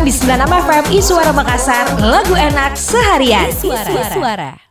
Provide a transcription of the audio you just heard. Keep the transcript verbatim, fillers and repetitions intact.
di sembilan puluh enam F M Iswara Makassar, lagu enak seharian. Iswara. Iswara.